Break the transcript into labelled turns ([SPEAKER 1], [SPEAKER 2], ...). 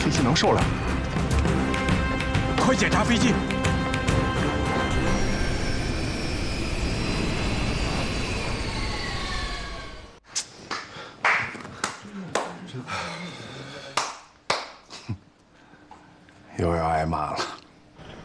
[SPEAKER 1] 飞机能受了？快检查飞机！又要挨骂了。